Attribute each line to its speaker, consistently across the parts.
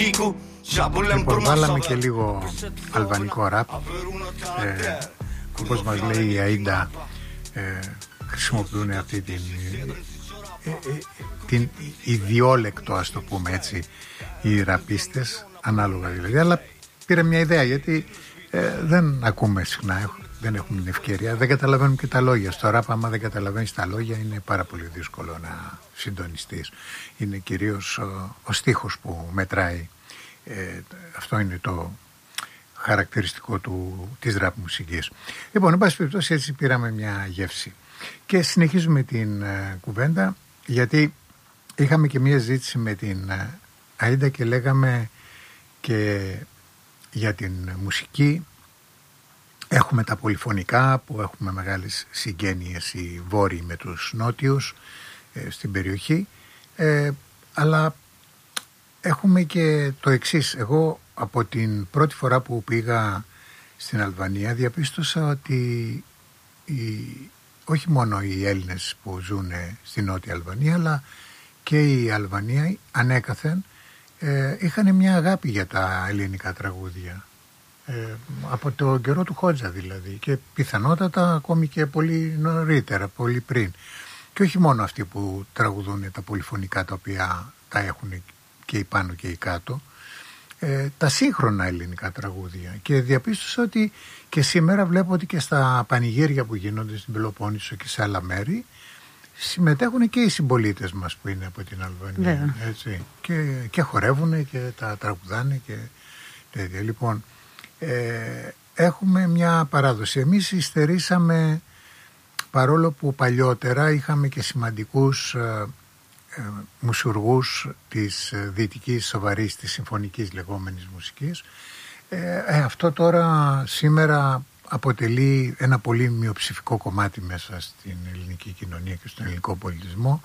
Speaker 1: Λοιπόν, βάλαμε και λίγο αλβανικό ραπ. Όπως μας λέει η Αΐντα, χρησιμοποιούν αυτή την ιδιόλεκτο, ας το πούμε έτσι, οι ραπίστες, ανάλογα δηλαδή. Αλλά πήρα μια ιδέα, γιατί δεν ακούμε συχνά, δεν έχουμε την ευκαιρία, δεν καταλαβαίνουμε και τα λόγια. Στο ράπ, άμα δεν καταλαβαίνεις τα λόγια, είναι πάρα πολύ δύσκολο να συντονιστείς. Είναι κυρίως ο στίχος που μετράει. Αυτό είναι το χαρακτηριστικό της ραπ μουσικής. Λοιπόν, εν πάση περιπτώσει, έτσι πήραμε μια γεύση. Και συνεχίζουμε την κουβέντα, γιατί είχαμε και μια ζήτηση με την Αΐντα και λέγαμε και για την μουσική. Έχουμε τα πολυφωνικά που έχουμε μεγάλες συγγένειες οι βόρειοι με τους νότιους στην περιοχή, αλλά έχουμε και το εξής. Εγώ από την πρώτη φορά που πήγα στην Αλβανία διαπίστωσα ότι όχι μόνο οι Έλληνες που ζουν στην Νότια Αλβανία, αλλά και οι Αλβανοί ανέκαθεν είχαν μια αγάπη για τα ελληνικά τραγούδια. Από το καιρό του Χότζα δηλαδή, και πιθανότατα ακόμη και πολύ νωρίτερα, πολύ πριν. Και όχι μόνο αυτοί που τραγουδούν τα πολυφωνικά, τα οποία τα έχουν και οι πάνω και οι κάτω, τα σύγχρονα ελληνικά τραγούδια. Και διαπίστωσα ότι και σήμερα βλέπω ότι και στα πανηγύρια που γίνονται στην Πελοπόννησο και σε άλλα μέρη συμμετέχουν και οι συμπολίτες μας που είναι από την Αλβανία, έτσι, και χορεύουν και τα τραγουδάνε και τέτοια. Λοιπόν, έχουμε μια παράδοση. Εμείς υστερήσαμε, παρόλο που παλιότερα είχαμε και σημαντικούς μουσουργούς της δυτικής σοβαρής, της συμφωνικής λεγόμενης μουσικής. Αυτό τώρα σήμερα αποτελεί ένα πολύ μειοψηφικό κομμάτι μέσα στην ελληνική κοινωνία και στον ελληνικό πολιτισμό.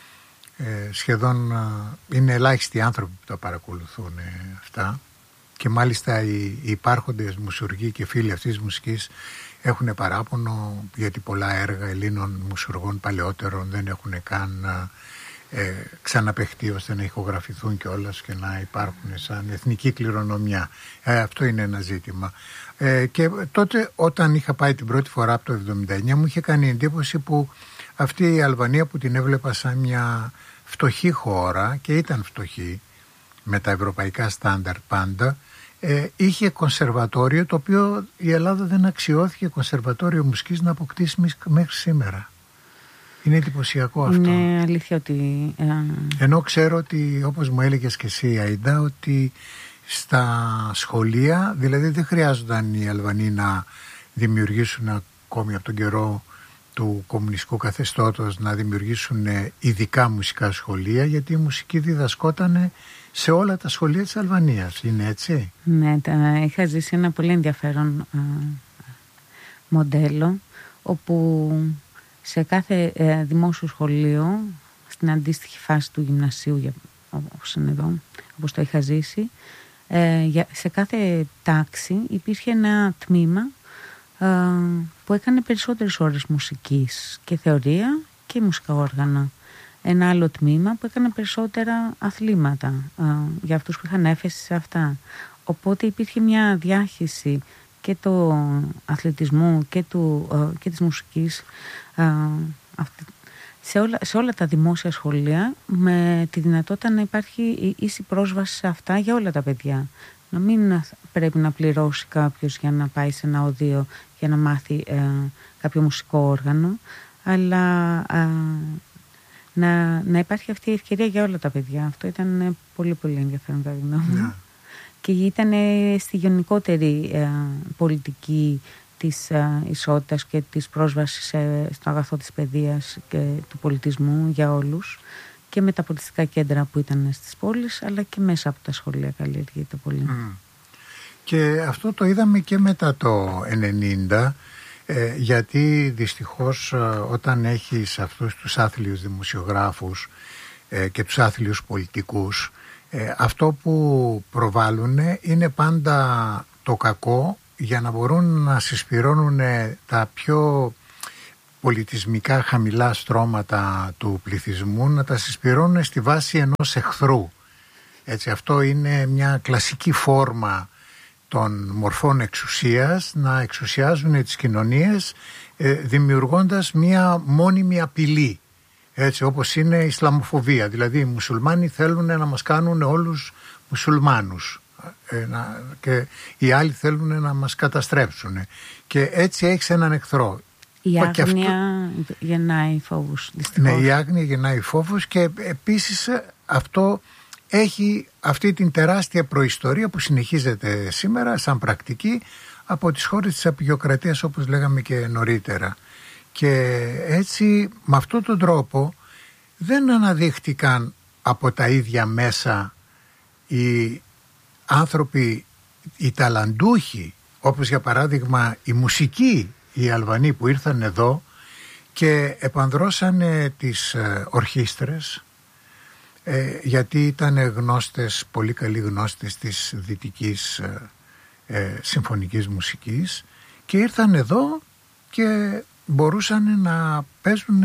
Speaker 1: Σχεδόν είναι ελάχιστοι άνθρωποι που τα παρακολουθούν αυτά, και μάλιστα οι υπάρχοντες μουσουργοί και φίλοι αυτής της μουσικής έχουν παράπονο, γιατί πολλά έργα Ελλήνων μουσουργών παλαιότερων δεν έχουν καν ξαναπαιχτεί ώστε να ηχογραφηθούν κιόλας και να υπάρχουν σαν εθνική κληρονομιά. Αυτό είναι ένα ζήτημα. Και τότε, όταν είχα πάει την πρώτη φορά από το 1979, μου είχε κάνει εντύπωση που αυτή η Αλβανία, που την έβλεπα σαν μια φτωχή χώρα, και ήταν φτωχή με τα ευρωπαϊκά στάνταρ πάντα, είχε κονσερβατόριο, το οποίο η Ελλάδα δεν αξιώθηκε κονσερβατόριο μουσικής να αποκτήσει μέχρι σήμερα. Είναι εντυπωσιακό αυτό.
Speaker 2: Είναι αλήθεια ότι...
Speaker 1: Ενώ ξέρω ότι, όπως μου έλεγες και εσύ, Αΐντα, ότι στα σχολεία, δηλαδή δεν χρειάζονταν οι Αλβανοί να δημιουργήσουν ακόμη από τον καιρό του κομμουνιστικού καθεστώτος, να δημιουργήσουν ειδικά μουσικά σχολεία, γιατί η μουσική διδασκόταν σε όλα τα σχολεία της Αλβανίας. Είναι έτσι?
Speaker 2: Ναι, είχα ζήσει ένα πολύ ενδιαφέρον μοντέλο, όπου σε κάθε δημόσιο σχολείο, στην αντίστοιχη φάση του γυμνασίου, όπως είναι εδώ, όπως το είχα ζήσει, σε κάθε τάξη υπήρχε ένα τμήμα που έκανε περισσότερες ώρες μουσικής και θεωρία και μουσικά όργανα. Ένα άλλο τμήμα που έκανε περισσότερα αθλήματα για αυτούς που είχαν έφεση σε αυτά. Οπότε υπήρχε μια διάχυση και του αθλητισμού και της μουσικής σε όλα τα δημόσια σχολεία, με τη δυνατότητα να υπάρχει ίση πρόσβαση σε αυτά για όλα τα παιδιά. Να μην πρέπει να πληρώσει κάποιος για να πάει σε ένα οδείο για να μάθει κάποιο μουσικό όργανο, αλλά να υπάρχει αυτή η ευκαιρία για όλα τα παιδιά. Αυτό ήταν πολύ πολύ ενδιαφέρον κατά τη γνώμη μου. Και ήταν στη γενικότερη πολιτική της ισότητας και της πρόσβασης στο αγαθό της παιδείας και του πολιτισμού για όλους, και με τα πολιτιστικά κέντρα που ήταν στις πόλεις, αλλά και μέσα από τα σχολεία καλλιεργείται πολύ.
Speaker 1: Και αυτό το είδαμε και μετά το 90, γιατί δυστυχώς όταν έχεις αυτούς τους άθλιους δημοσιογράφους και τους άθλιους πολιτικούς, αυτό που προβάλλουν είναι πάντα το κακό, για να μπορούν να συσπυρώνουν τα πιο πολιτισμικά χαμηλά στρώματα του πληθυσμού, να τα συσπυρώνουν στη βάση ενός εχθρού. Έτσι, αυτό είναι μια κλασική φόρμα των μορφών εξουσίας, να εξουσιάζουν τις κοινωνίες δημιουργώντας μια μόνιμη απειλή, έτσι, όπως είναι η Ισλαμοφοβία. Δηλαδή οι μουσουλμάνοι θέλουν να μας κάνουν όλους μουσουλμάνους και οι άλλοι θέλουν να μας καταστρέψουν, και έτσι έχεις έναν εχθρό.
Speaker 2: Η άγνοια γεννάει φόβους, δυστυχώς.
Speaker 1: Ναι, η άγνοια γεννάει φόβους, και επίσης αυτό έχει αυτή την τεράστια προϊστορία που συνεχίζεται σήμερα σαν πρακτική από τις χώρες της απεικιοκρατίας, όπως λέγαμε και νωρίτερα. Και έτσι με αυτόν τον τρόπο δεν αναδείχτηκαν από τα ίδια μέσα οι άνθρωποι, οι ταλαντούχοι, όπως για παράδειγμα οι μουσικοί, οι Αλβανοί που ήρθαν εδώ και επανδρώσανε τις ορχήστρες, γιατί ήταν γνώστες, πολύ καλοί γνώστες της δυτικής συμφωνικής μουσικής, και ήρθαν εδώ και μπορούσαν να παίζουν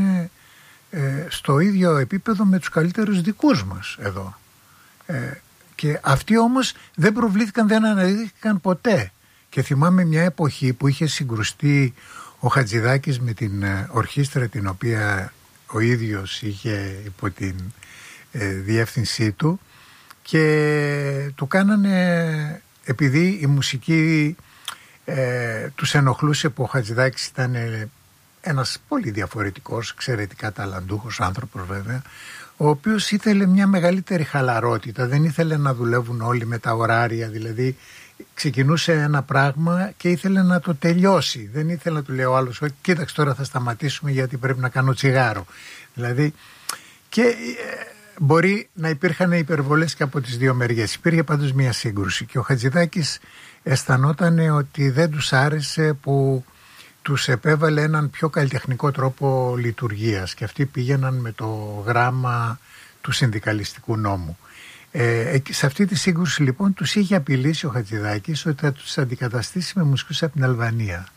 Speaker 1: στο ίδιο επίπεδο με τους καλύτερους δικούς μας εδώ. Και αυτοί όμως δεν προβλήθηκαν, δεν αναδείχθηκαν ποτέ. Και θυμάμαι μια εποχή που είχε συγκρουστεί ο Χατζηδάκης με την ορχήστρα την οποία ο ίδιος είχε υπό την διεύθυνσή του, και του κάνανε, επειδή η μουσική τους ενοχλούσε, που ο Χατζηδάκης ήταν ένας πολύ διαφορετικός, εξαιρετικά ταλαντούχος άνθρωπος βέβαια, ο οποίος ήθελε μια μεγαλύτερη χαλαρότητα, δεν ήθελε να δουλεύουν όλοι με τα ωράρια, δηλαδή ξεκινούσε ένα πράγμα και ήθελε να το τελειώσει, δεν ήθελε να του λέει ο άλλος κοίταξε τώρα θα σταματήσουμε γιατί πρέπει να κάνω τσιγάρο, δηλαδή, και μπορεί να υπήρχαν υπερβολές και από τις δύο μεριές. Υπήρχε πάντως μια σύγκρουση και ο Χατζηδάκης αισθανόταν ότι δεν τους άρεσε που τους επέβαλε έναν πιο καλλιτεχνικό τρόπο λειτουργίας, και αυτοί πήγαιναν με το γράμμα του συνδικαλιστικού νόμου. Σε αυτή τη σύγκρουση λοιπόν τους είχε απειλήσει ο Χατζηδάκης ότι θα τους αντικαταστήσει με μουσικούς από την Αλβανία.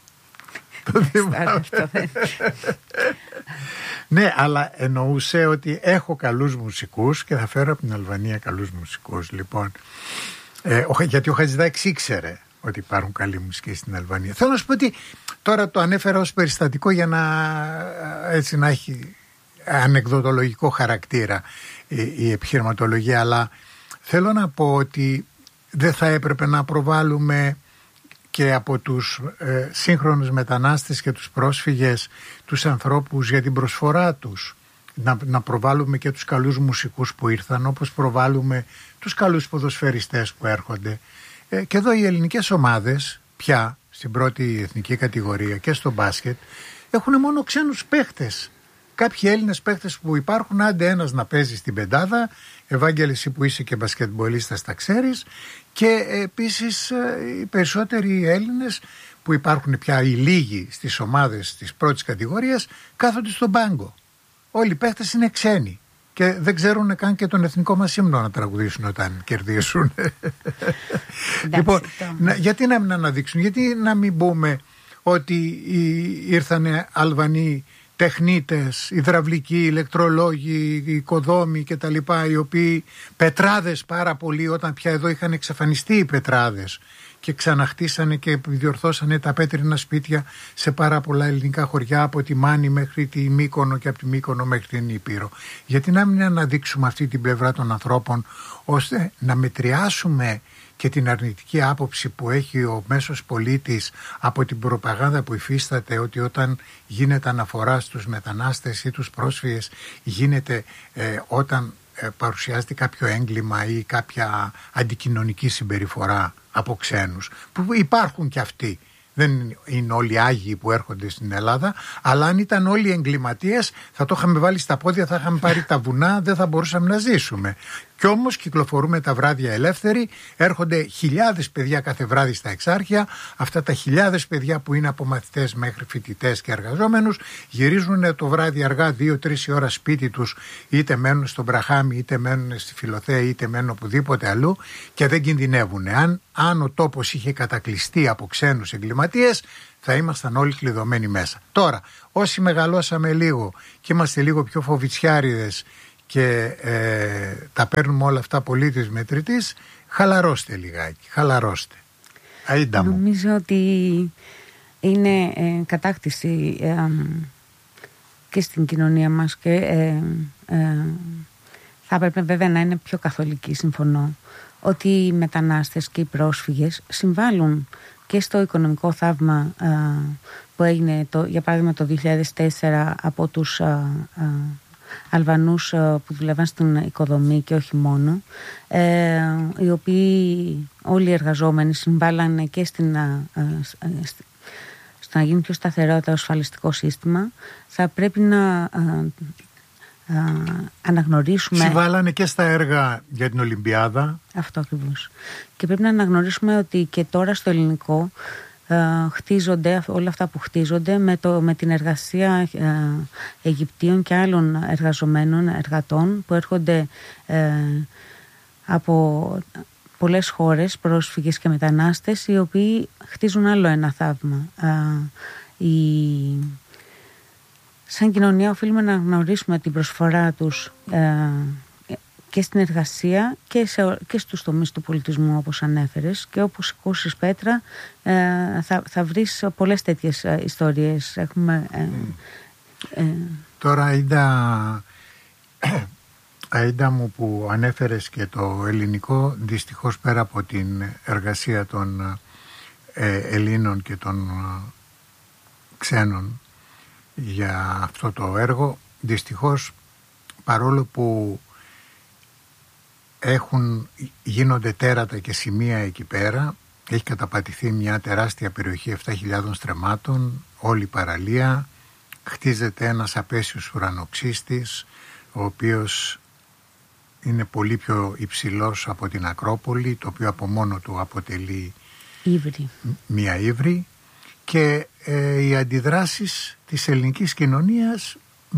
Speaker 1: Ναι, αλλά εννοούσε ότι έχω καλούς μουσικούς και θα φέρω από την Αλβανία καλούς μουσικούς. Λοιπόν, γιατί ο Χατζηδάκης ήξερε ότι υπάρχουν καλοί μουσικοί στην Αλβανία. Θέλω να σου πω ότι τώρα το ανέφερα ως περιστατικό για να έχει ανεκδοτολογικό χαρακτήρα η επιχειρηματολογία, αλλά θέλω να πω ότι δεν θα έπρεπε να προβάλλουμε και από τους σύγχρονους μετανάστες και τους πρόσφυγες τους ανθρώπους για την προσφορά τους, να προβάλλουμε και τους καλούς μουσικούς που ήρθαν, όπως προβάλλουμε τους καλούς ποδοσφαιριστές που έρχονται. Και εδώ οι ελληνικές ομάδες πια στην πρώτη εθνική κατηγορία και στο μπάσκετ έχουν μόνο ξένους παίχτες. Κάποιοι Έλληνες παίχτες που υπάρχουν, άντε ένας να παίζει στην πεντάδα, Ευάγγελε εσύ που είσαι και μπασκετμπολίστας τα ξέρεις, και επίσης οι περισσότεροι Έλληνες που υπάρχουν πια, οι λίγοι στις ομάδες της πρώτης κατηγορίας, κάθονται στον πάγκο. Όλοι οι παίχτες είναι ξένοι και δεν ξέρουν καν και τον εθνικό μας ύμνο να τραγουδήσουν όταν κερδίσουν. Λοιπόν, γιατί να μην αναδείξουν, γιατί να μην πούμε ότι ήρθανε Αλβανοί τεχνίτες, υδραυλικοί, ηλεκτρολόγοι, οικοδόμοι και τα λοιπά, οι οποίοι πετράδες πάρα πολύ, όταν πια εδώ είχαν εξαφανιστεί οι πετράδες και ξαναχτίσανε και διορθώσανε τα πέτρινα σπίτια σε πάρα πολλά ελληνικά χωριά, από τη Μάνη μέχρι τη Μύκονο και από τη Μύκονο μέχρι την Ήπειρο. Γιατί να μην αναδείξουμε αυτή την πλευρά των ανθρώπων, ώστε να μετριάσουμε και την αρνητική άποψη που έχει ο μέσος πολίτης από την προπαγάνδα που υφίσταται, ότι όταν γίνεται αναφορά στους μετανάστες ή τους πρόσφυγες γίνεται όταν παρουσιάζεται κάποιο έγκλημα ή κάποια αντικοινωνική συμπεριφορά από ξένους, που υπάρχουν και αυτοί. Δεν είναι όλοι Άγιοι που έρχονται στην Ελλάδα, αλλά αν ήταν όλοι εγκληματίες θα το είχαμε βάλει στα πόδια, θα είχαμε πάρει τα βουνά, δεν θα μπορούσαμε να ζήσουμε. Κι όμως κυκλοφορούμε τα βράδια ελεύθεροι, έρχονται χιλιάδες παιδιά κάθε βράδυ στα εξάρχεια, αυτά τα χιλιάδες παιδιά που είναι από μαθητές μέχρι φοιτητές και εργαζόμενους, γυρίζουν το βράδυ αργά 2-3 ώρα σπίτι τους, είτε μένουν στον Μπραχάμι, είτε μένουν στη Φιλοθέα, είτε μένουν οπουδήποτε αλλού και δεν κινδυνεύουν. Αν ο τόπος είχε κατακλειστεί από ξένους εγκληματίες, θα ήμασταν όλοι κλειδωμένοι μέσα. Τώρα, όσοι μεγαλώσαμε λίγο και είμαστε λίγο πιο φοβιτσιάριδες και τα παίρνουμε όλα αυτά πολύ της μετρητής, χαλαρώστε λιγάκι, χαλαρώστε. Αΐντα μου.
Speaker 2: Νομίζω ότι είναι κατάκτηση και στην κοινωνία μας και θα έπρεπε βέβαια να είναι πιο καθολική, συμφωνώ, ότι οι μετανάστες και οι πρόσφυγες συμβάλλουν και στο οικονομικό θαύμα που έγινε για παράδειγμα το 2004 από τους Αλβανούς που δουλεύαν στην οικοδομή και όχι μόνο, οι οποίοι όλοι οι εργαζόμενοι συμβάλλανε και στο να γίνει πιο σταθερό το ασφαλιστικό σύστημα. Θα πρέπει να αναγνωρίσουμε...
Speaker 1: Συμβάλλανε και στα έργα για την Ολυμπιάδα.
Speaker 2: Αυτό ακριβώς. Και πρέπει να αναγνωρίσουμε ότι και τώρα στο ελληνικό χτίζονται όλα αυτά που χτίζονται με την εργασία Αιγυπτίων και άλλων εργαζομένων, εργατών που έρχονται από πολλές χώρες, πρόσφυγες και μετανάστες, οι οποίοι χτίζουν άλλο ένα θαύμα. Σαν κοινωνία οφείλουμε να γνωρίσουμε την προσφορά τους και στην εργασία και στους τομείς του πολιτισμού, όπως ανέφερες, και όπως σηκώσεις πέτρα θα βρεις πολλές τέτοιες ιστορίες. Έχουμε,
Speaker 1: Τώρα Αΐντα μου, που ανέφερες και το ελληνικό, δυστυχώς πέρα από την εργασία των Ελλήνων και των ξένων για αυτό το έργο, δυστυχώς, παρόλο που γίνονται τέρατα και σημεία εκεί πέρα, έχει καταπατηθεί μια τεράστια περιοχή 7.000 στρεμμάτων, όλη η παραλία, χτίζεται ένας απέσιος ουρανοξύστης, ο οποίος είναι πολύ πιο υψηλός από την Ακρόπολη, το οποίο από μόνο του αποτελεί μια ύβρη, και οι αντιδράσεις της ελληνικής κοινωνίας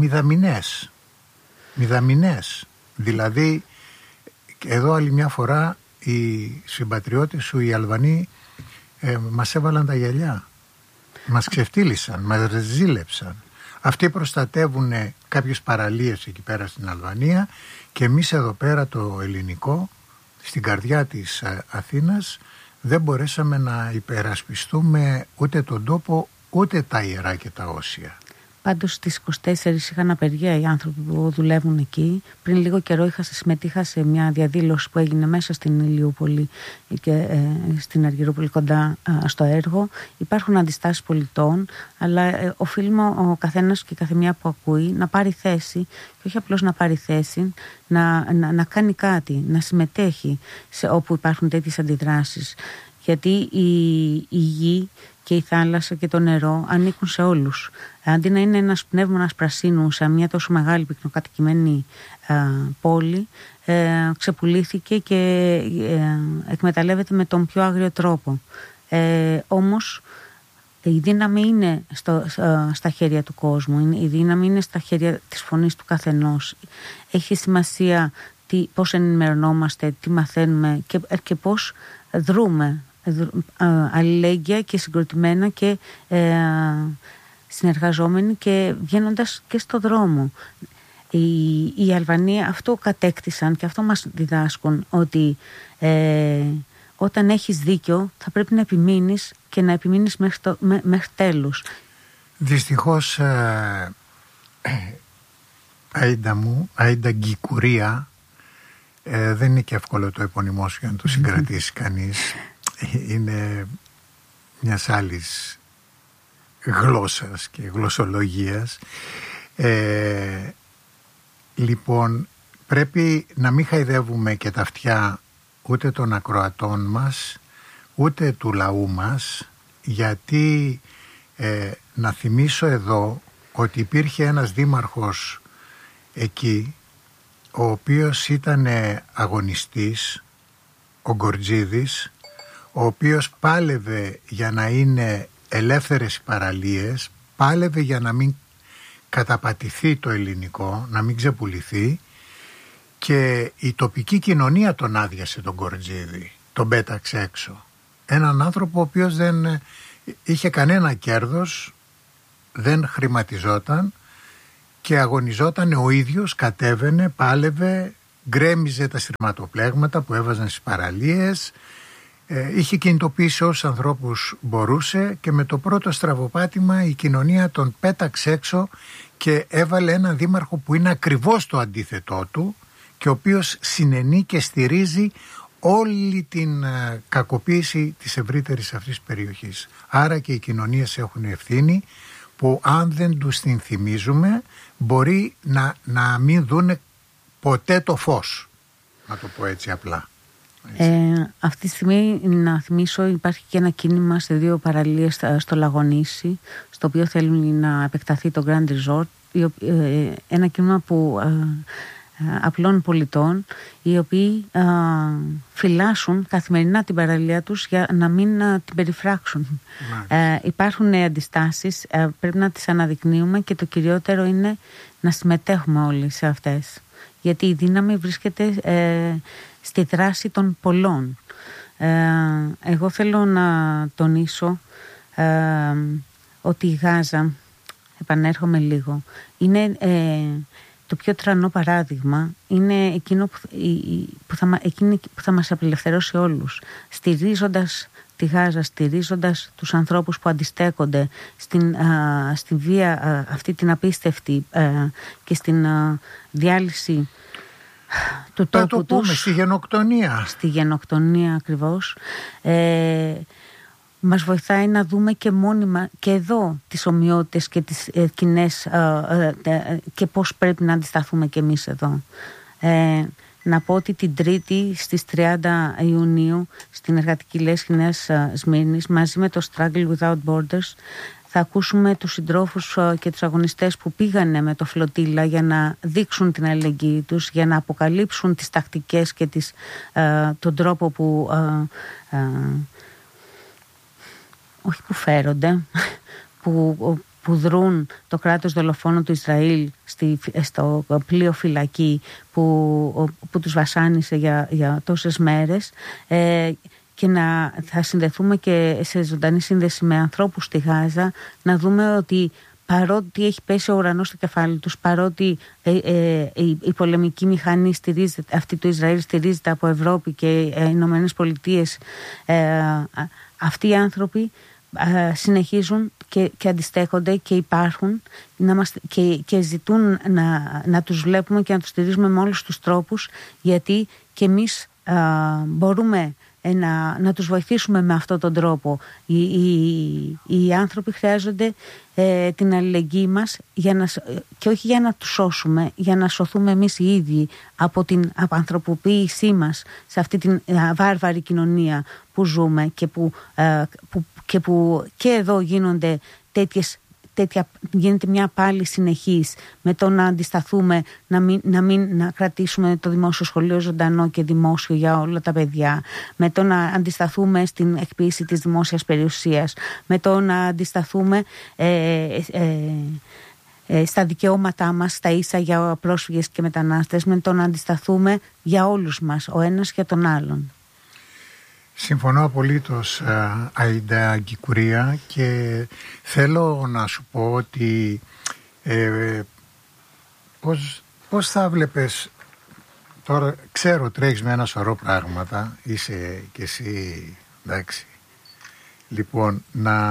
Speaker 1: μηδαμινές. Δηλαδή, εδώ άλλη μια φορά οι συμπατριώτες σου, οι Αλβανοί, μας έβαλαν τα γυαλιά, μας ξεφτύλισαν, μας ζήλεψαν. Αυτοί προστατεύουν κάποιες παραλίες εκεί πέρα στην Αλβανία και εμείς εδώ πέρα το ελληνικό, στην καρδιά της Αθήνας, δεν μπορέσαμε να υπερασπιστούμε ούτε τον τόπο ούτε τα ιερά και τα όσια.
Speaker 2: Πάντως στις 24 είχαν απεργία οι άνθρωποι που δουλεύουν εκεί. Πριν λίγο καιρό συμμετείχα σε μια διαδήλωση που έγινε μέσα στην Ηλιούπολη και στην Αργυρούπολη κοντά στο έργο. Υπάρχουν αντιστάσεις πολιτών, αλλά οφείλουμε ο καθένας και η καθεμιά που ακούει να πάρει θέση, και όχι απλώς να πάρει θέση, να κάνει κάτι, να συμμετέχει σε όπου υπάρχουν τέτοιες αντιδράσεις. Γιατί η γη και η θάλασσα και το νερό ανήκουν σε όλους. Αντί να είναι ένας πνεύμονας πρασίνου σε μια τόσο μεγάλη πυκνοκατοικημένη πόλη, ξεπουλήθηκε και εκμεταλλεύεται με τον πιο άγριο τρόπο. Όμως η δύναμη είναι στα χέρια του κόσμου, η δύναμη είναι στα χέρια της φωνής του καθενός. Έχει σημασία πώς ενημερωνόμαστε, τι μαθαίνουμε και πώς δρούμε αλληλέγγυα και συγκροτημένα και συνεργαζόμενοι και βγαίνοντας και στο δρόμο. Οι Αλβανοί αυτό κατέκτησαν και αυτό μας διδάσκουν, ότι όταν έχεις δίκιο θα πρέπει να επιμείνεις και να επιμείνεις μέχρι τέλους.
Speaker 1: Δυστυχώς Αΐντα Γκικουρία, δεν είναι και εύκολο το επώνυμό σου για να το συγκρατήσει κανείς. Είναι μιας άλλης γλώσσας και γλωσσολογίας. Λοιπόν, πρέπει να μην χαϊδεύουμε και τα αυτιά ούτε των ακροατών μας, ούτε του λαού μας, γιατί να θυμίσω εδώ ότι υπήρχε ένας δήμαρχος εκεί, ο οποίος ήταν αγωνιστής, ο Γκορτζίδης, ο οποίος πάλευε για να είναι ελεύθερες οι παραλίες, πάλευε για να μην καταπατηθεί το ελληνικό, να μην ξεπουληθεί, και η τοπική κοινωνία τον άδειασε τον Γκορτζίδη, τον πέταξε έξω. Έναν άνθρωπο ο οποίος δεν είχε κανένα κέρδος, δεν χρηματιζόταν και αγωνιζόταν ο ίδιος, κατέβαινε, πάλευε, γκρέμιζε τα σειρματοπλέγματα που έβαζαν στις παραλίες, είχε κινητοποιήσει όσους ανθρώπους μπορούσε και με το πρώτο στραβοπάτημα η κοινωνία τον πέταξε έξω και έβαλε έναν δήμαρχο που είναι ακριβώς το αντίθετό του και ο οποίος συνενεί και στηρίζει όλη την κακοποίηση της ευρύτερης αυτής περιοχής. Άρα και οι κοινωνίες έχουν ευθύνη που αν δεν τους την θυμίζουμε μπορεί να μην δούνε ποτέ το φως, να το πω έτσι απλά.
Speaker 2: Αυτή τη στιγμή να θυμίσω υπάρχει και ένα κίνημα σε 2 παραλίες στο Λαγονήσι, στο οποίο θέλουν να επεκταθεί το Grand Resort, ένα κίνημα που απλών πολιτών, οι οποίοι φυλάσσουν καθημερινά την παραλία τους για να μην την περιφράξουν. Υπάρχουν αντιστάσεις, πρέπει να τις αναδεικνύουμε και το κυριότερο είναι να συμμετέχουμε όλοι σε αυτές, γιατί η δύναμη βρίσκεται στη δράση των πολλών. Εγώ θέλω να τονίσω ότι η Γάζα, επανέρχομαι λίγο, είναι το πιο τρανό παράδειγμα, είναι εκείνο που θα μας απελευθερώσει όλους. Στηρίζοντας τη Γάζα, στηρίζοντας τους ανθρώπους που αντιστέκονται στην βία αυτή την απίστευτη και στην διάλυση του τόπου τους.
Speaker 1: Το πούμε, στη γενοκτονία.
Speaker 2: Στη γενοκτονία ακριβώς. Μας βοηθάει να δούμε και μόνιμα και εδώ τις ομοιότητες και τις κοινές και πώς πρέπει να αντισταθούμε και εμείς εδώ. Να πω ότι την Τρίτη στις 30 Ιουνίου στην Εργατική Λέσχη Νέας Σμύρνης μαζί με το Struggle Without Borders θα ακούσουμε τους συντρόφους και τους αγωνιστές που πήγανε με το φλωτήλα για να δείξουν την αλληλεγγύη τους, για να αποκαλύψουν τις τακτικές και τον τρόπο που όχι που φέρονται, που δρούν το κράτος δολοφόνο του Ισραήλ στο πλοίο φυλακή που τους βασάνισε για τόσες μέρες, και θα συνδεθούμε και σε ζωντανή σύνδεση με ανθρώπους στη Γάζα, να δούμε ότι παρότι έχει πέσει ο ουρανός στο κεφάλι τους, παρότι η πολεμική μηχανή αυτή του Ισραήλ στηρίζεται από Ευρώπη και Ηνωμένες Πολιτείες, αυτοί οι άνθρωποι συνεχίζουν και αντιστέκονται και υπάρχουν και ζητούν να τους βλέπουμε και να τους στηρίζουμε με όλους τους τρόπους, γιατί και εμείς μπορούμε να τους βοηθήσουμε με αυτόν τον τρόπο. Οι άνθρωποι χρειάζονται την αλληλεγγύη μας και όχι για να τους σώσουμε, για να σωθούμε εμείς οι ίδιοι από την ανθρωποποίησή μας σε αυτή την βάρβαρη κοινωνία που ζούμε και που και εδώ γίνονται γίνεται μια πάλι συνεχής με το να αντισταθούμε, να κρατήσουμε το δημόσιο σχολείο ζωντανό και δημόσιο για όλα τα παιδιά, με το να αντισταθούμε στην εκποίηση της δημόσιας περιουσίας, με το να αντισταθούμε στα δικαιώματά μας, στα ίσα για πρόσφυγες και μετανάστες, με το να αντισταθούμε για όλους μας, ο ένας για τον άλλον.
Speaker 1: Συμφωνώ απολύτως, Αΐντα Γκικουρία, και θέλω να σου πω ότι πώς θα βλέπεις τώρα, ξέρω τρέχεις με ένα σωρό πράγματα, είσαι και εσύ, εντάξει, λοιπόν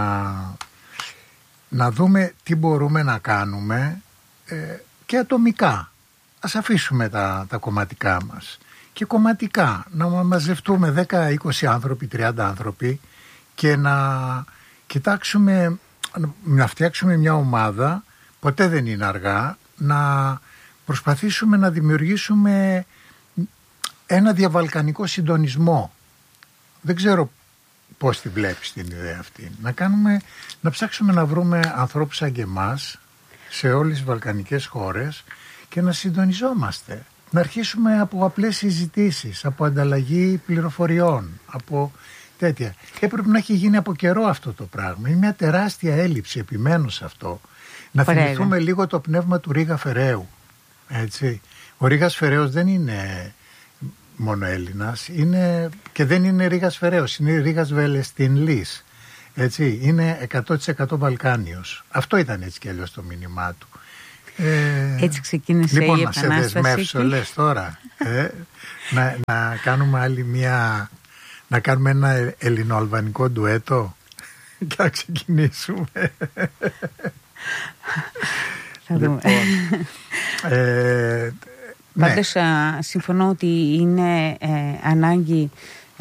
Speaker 1: να δούμε τι μπορούμε να κάνουμε και ατομικά. Ας αφήσουμε τα κομματικά μας και κομματικά να μαζευτούμε 10-20 άνθρωποι, 30 άνθρωποι και να κοιτάξουμε, να φτιάξουμε μια ομάδα, ποτέ δεν είναι αργά, να προσπαθήσουμε να δημιουργήσουμε ένα διαβαλκανικό συντονισμό. Δεν ξέρω πώς τη βλέπεις την ιδέα αυτή. Να ψάξουμε να βρούμε ανθρώπους σαν και εμάς σε όλες τις βαλκανικές χώρες και να συντονιζόμαστε. Να αρχίσουμε από απλές συζητήσεις, από ανταλλαγή πληροφοριών, από τέτοια. Έπρεπε να έχει γίνει από καιρό αυτό το πράγμα. Είναι μια τεράστια έλλειψη, επιμένω σε αυτό. Να θυμηθούμε λίγο το πνεύμα του Ρίγα Φεραίου. Έτσι. Ο Ρίγας Φεραίος δεν είναι μόνο Έλληνας, και δεν είναι Ρίγας Φεραίος, είναι Ρίγας Βελεστινλής. Έτσι. Είναι 100% Βαλκάνιος. Αυτό ήταν έτσι κι αλλιώς το μήνυμά του.
Speaker 2: Έτσι ξεκίνησε
Speaker 1: λοιπόν,
Speaker 2: η Επανάσταση.
Speaker 1: Να σε δεσμεύσω, λες τώρα, να κάνουμε άλλη μια, να κάνουμε ένα ελληνοαλβανικό ντουέτο και να ξεκινήσουμε.
Speaker 2: Θα δούμε. Πάντως συμφωνώ ότι είναι ανάγκη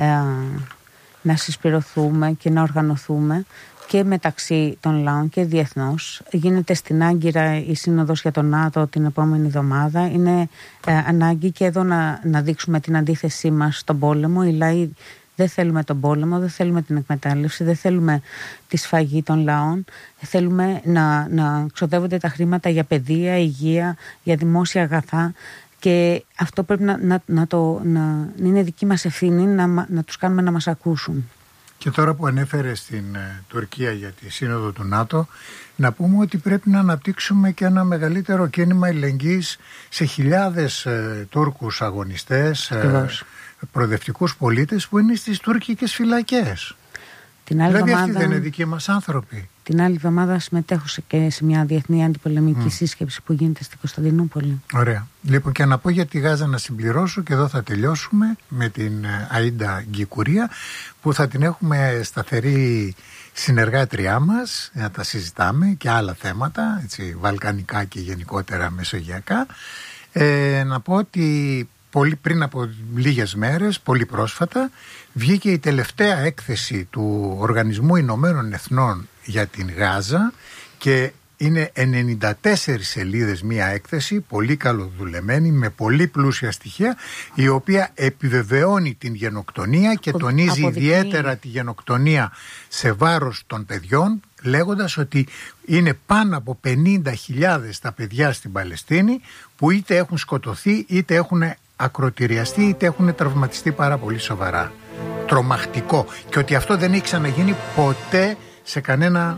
Speaker 2: να συσπηρωθούμε και να οργανωθούμε και μεταξύ των λαών και διεθνώς. Γίνεται στην Άγκυρα η Σύνοδος για τον ΝΑΤΟ την επόμενη εβδομάδα. Είναι ανάγκη και εδώ να δείξουμε την αντίθεσή μας στον πόλεμο. Οι λαοί δεν θέλουμε τον πόλεμο, δεν θέλουμε την εκμετάλλευση, δεν θέλουμε τη σφαγή των λαών. Θέλουμε να ξοδεύονται τα χρήματα για παιδεία, υγεία, για δημόσια αγαθά. Και αυτό πρέπει να είναι δική μας ευθύνη να τους κάνουμε να μας ακούσουν.
Speaker 1: Και τώρα που ανέφερε στην Τουρκία για τη Σύνοδο του ΝΑΤΟ, να πούμε ότι πρέπει να αναπτύξουμε και ένα μεγαλύτερο κίνημα αλληλεγγύης σε χιλιάδες Τούρκους αγωνιστές, προοδευτικούς πολίτες που είναι στις τουρκικές φυλακές. Δηλαδή αυτοί δεν είναι δικοί μας άνθρωποι.
Speaker 2: Την άλλη εβδομάδα συμμετέχω και σε μια διεθνή αντιπολεμική σύσκεψη που γίνεται στην Κωνσταντινούπολη.
Speaker 1: Ωραία. Λοιπόν, και να πω για τη Γάζα να συμπληρώσω, και εδώ θα τελειώσουμε με την Αΐντα Γκικουρία, που θα την έχουμε σταθερή συνεργάτριά μας, να τα συζητάμε και άλλα θέματα, έτσι, βαλκανικά και γενικότερα μεσογειακά. Να πω ότι πριν από λίγες μέρες, πολύ πρόσφατα, βγήκε η τελευταία έκθεση του Οργανισμού Ηνωμένων Εθνών για την Γάζα και είναι 94 σελίδες μία έκθεση, πολύ καλοδουλεμένη, με πολύ πλούσια στοιχεία, η οποία επιβεβαιώνει την γενοκτονία και τονίζει ιδιαίτερα τη γενοκτονία σε βάρος των παιδιών, λέγοντας ότι είναι πάνω από 50.000 τα παιδιά στην Παλαιστίνη που είτε έχουν σκοτωθεί, είτε έχουν ακροτηριαστεί, είτε έχουν τραυματιστεί πάρα πολύ σοβαρά. Τρομακτικό. Και ότι αυτό δεν έχει ξαναγίνει ποτέ σε κανένα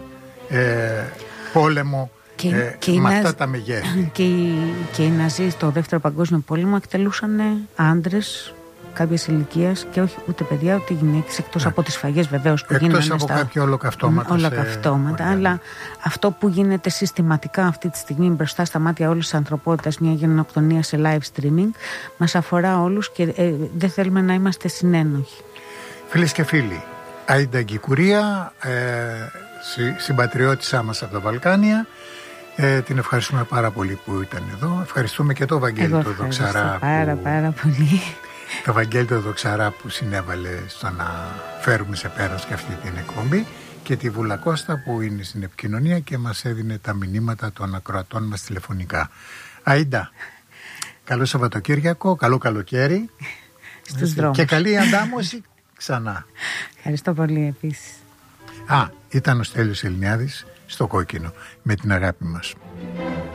Speaker 1: πόλεμο με αυτά τα μεγέθη.
Speaker 2: Και οι Ναζί στο Δεύτερο Παγκόσμιο Πόλεμο εκτελούσαν άντρες κάποιες ηλικίες και όχι ούτε παιδιά ούτε γυναίκες, εκτός από τις σφαγές βεβαίως που γίνανε.
Speaker 1: Εκτός από κάποια ολοκαυτώματα.
Speaker 2: Αλλά αυτό που γίνεται συστηματικά αυτή τη στιγμή μπροστά στα μάτια όλης της ανθρωπότητας, μια γενοκτονία σε live streaming, μας αφορά όλους και δεν θέλουμε να είμαστε συνένοχοι.
Speaker 1: Φίλες και φίλοι, Αΐντα Γκικουρία, συμπατριώτησά μας από τα Βαλκάνια, την ευχαριστούμε πάρα πολύ που ήταν εδώ. Ευχαριστούμε και το Βαγγέλη το Δοξαρά.
Speaker 2: Πάρα πολύ.
Speaker 1: Το Βαγγέλη το Δοξαρά που συνέβαλε στο να φέρουμε σε πέρας και αυτή την εκπομπή, και τη Βούλα Κώστα που είναι στην επικοινωνία και μας έδινε τα μηνύματα των ακροατών μας τηλεφωνικά. Αΐντα, καλό Σαββατοκύριακο, καλό καλοκαίρι
Speaker 2: στους δρόμους.
Speaker 1: Και καλή αντάμωση ξανά.
Speaker 2: Ευχαριστώ πολύ επίσης.
Speaker 1: Ήταν ο Στέλιος Ελληνιάδης στο Κόκκινο με την αγάπη μας.